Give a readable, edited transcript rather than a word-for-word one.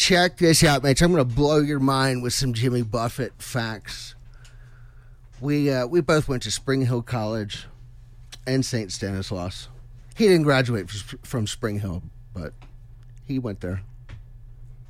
Check this out, Mitch. I'm going to blow your mind with some Jimmy Buffett facts. We both went to Spring Hill College and St. Stanislaus. He didn't graduate from Spring Hill, but he went there.